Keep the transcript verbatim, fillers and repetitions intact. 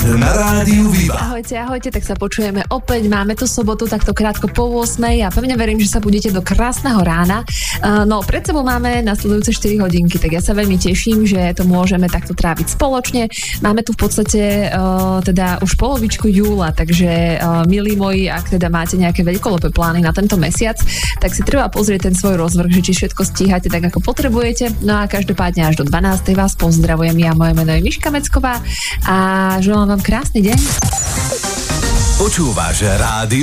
na Rádiu Viva. Ahojte, ahojte, tak sa počujeme opäť. Máme tu sobotu takto krátko po ôsmej a pevne verím, že sa budete do krásneho rána. No, pred sebou máme nasledujúce štyri hodinky, tak ja sa veľmi teším, že to môžeme takto tráviť spoločne. Máme tu v podstate uh, teda už polovičku júla, takže uh, milí moji, ak teda máte nejaké veľkolepé plány na tento mesiac, tak si treba pozrieť ten svoj rozvrh, že či všetko stíhate tak, ako potrebujete. No a každopádne až do dvanástej vás pozdravujem. Ja, moje meno je Miška Mecková a želám vám krásny deň. Počúvaš Rádio